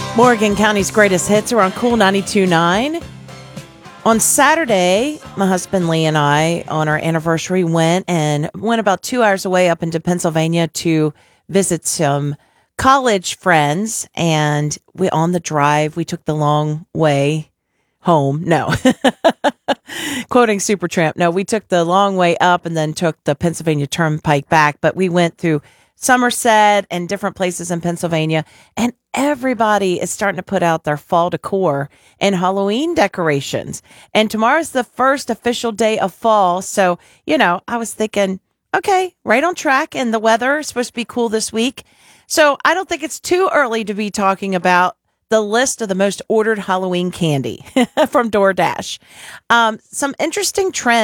Morgan County's greatest hits are on Cool 92.9. On Saturday, my husband Lee and I, on our anniversary, went about 2 hours away up into Pennsylvania to visit some college friends. And on the drive, we took the long way home. No, quoting Supertramp. No, we took the long way up and then took the Pennsylvania Turnpike back. But we went through Somerset and different places in Pennsylvania, and everybody is starting to put out their fall decor and Halloween decorations. And tomorrow's the first official day of fall. So, I was thinking, okay, right on track. And the weather is supposed to be cool this week. So I don't think it's too early to be talking about the list of the most ordered Halloween candy from DoorDash. Some interesting trends